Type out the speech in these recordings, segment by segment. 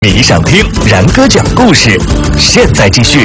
你想听然哥讲故事，现在继续。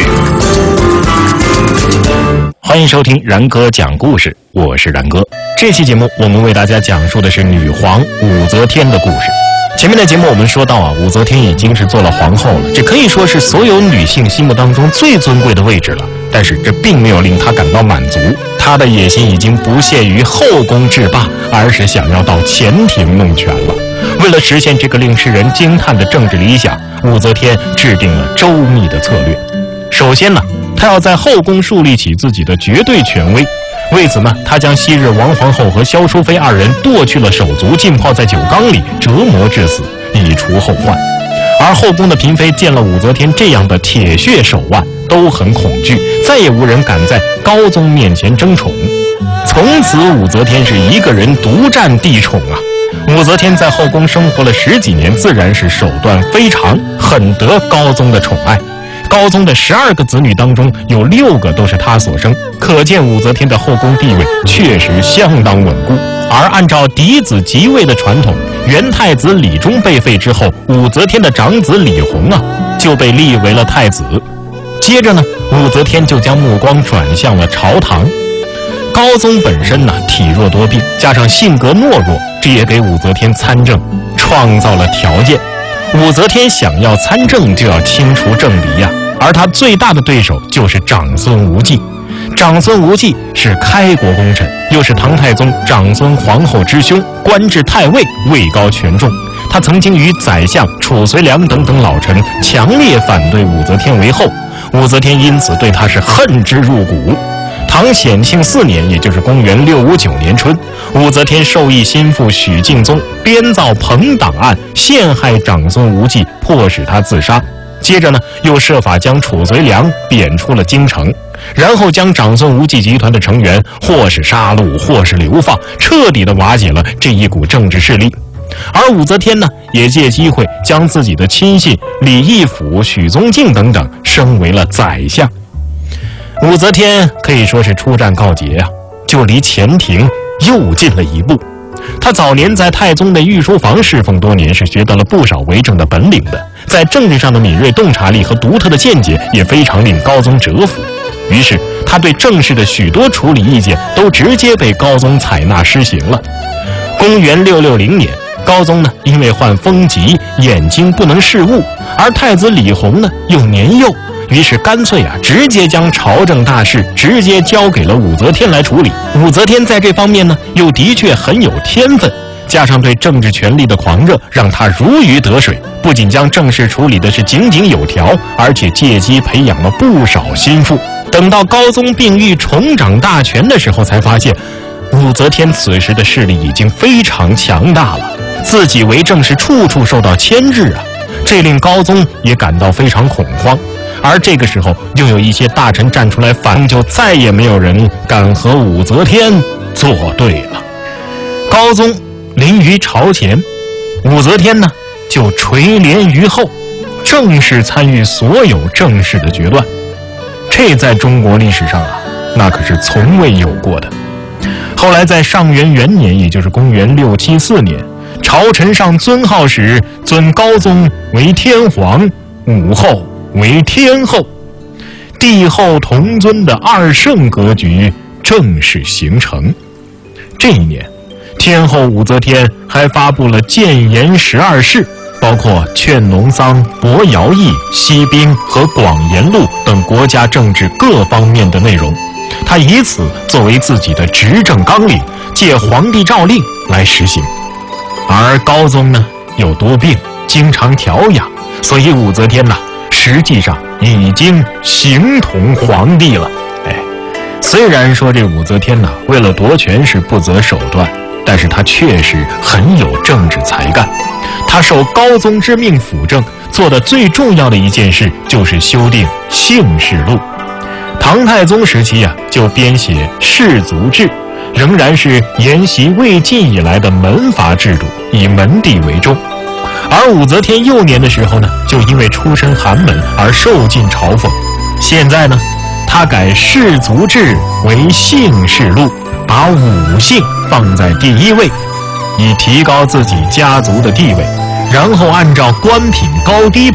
欢迎收听然哥讲故事，我是然哥。这期节目我们为大家讲述的是女皇武则天的故事。前面的节目我们说到武则天已经是做了皇后了，这可以说是所有女性心目当中最尊贵的位置了。但是这并没有令她感到满足，她的野心已经不限于后宫制霸，而是想要到前庭弄权了。为了实现这个令世人惊叹的政治理想，武则天制定了周密的策略。首先呢，她要在后宫树立起自己的绝对权威。为此呢，她将昔日王皇后和萧淑妃二人剁去了手足，浸泡在酒缸里折磨致死，以除后患。而后宫的嫔妃见了武则天这样的铁血手腕，都很恐惧，再也无人敢在高宗面前争宠。从此武则天是一个人独占帝宠啊。武则天在后宫生活了10几年，自然是手段非常，很得高宗的宠爱。高宗的12个子女当中，有6个都是他所生，可见武则天的后宫地位确实相当稳固。而按照嫡子即位的传统，元太子李忠被废之后，武则天的长子李弘就被立为了太子。接着呢，武则天就将目光转向了朝堂。高宗本身体弱多病，加上性格懦弱，这也给武则天参政创造了条件。武则天想要参政，就要清除政敌而她最大的对手就是长孙无忌。长孙无忌是开国功臣，又是唐太宗长孙皇后之兄，官至太尉，位高权重。他曾经与宰相褚遂良等等老臣强烈反对武则天为后，武则天因此对他是恨之入骨。唐显庆4年，也就是公元659年春，武则天授意心腹许敬宗编造朋党案，陷害长孙无忌，迫使他自杀。接着呢，又设法将褚遂良贬出了京城，然后将长孙无忌集团的成员或是杀戮，或是流放，彻底的瓦解了这一股政治势力。而武则天呢，也借机会将自己的亲信李义府、许宗敬等等升为了宰相。武则天可以说是出战告捷就离前庭又近了一步。她早年在太宗的御书房侍奉多年，是学得了不少为政的本领的，在政治上的敏锐洞察力和独特的见解也非常令高宗折服。于是他对政事的许多处理意见都直接被高宗采纳施行了。公元660年，高宗呢因为患风疾，眼睛不能视物，而太子李弘呢又年幼，于是干脆直接将朝政大事直接交给了武则天来处理。武则天在这方面呢又的确很有天分，加上对政治权力的狂热，让她如鱼得水，不仅将政事处理的是井井有条，而且借机培养了不少心腹。等到高宗病愈重掌大权的时候，才发现武则天此时的势力已经非常强大了，自己为政是处处受到牵制这令高宗也感到非常恐慌。而这个时候又有一些大臣站出来反，就再也没有人敢和武则天作对了。高宗临于朝前，武则天呢就垂帘于后，正式参与所有政事的决断。这在中国历史上那可是从未有过的。后来在上元元年，也就是公元674年，朝臣上尊号时尊高宗为天皇，武后为天后，帝后同尊的2圣格局正式形成。这一年，天后武则天还发布了谏言12事，包括劝农桑、博徭役、息兵和广言录等国家政治各方面的内容。她以此作为自己的执政纲领，借皇帝诏令来实行。而高宗呢又多病，经常调养，所以武则天实际上已经形同皇帝了。虽然说这武则天为了夺权是不择手段，但是她确实很有政治才干。她受高宗之命辅政，做的最重要的一件事就是修订姓氏录。唐太宗时期就编写氏族制，仍然是沿袭魏晋以来的门阀制度，以门第为重。而武则天幼年的时候呢，就因为出身寒门而受尽嘲讽。现在呢，她改氏族制为姓氏录，把5姓放在第1位，以提高自己家族的地位， 然后按照官品高低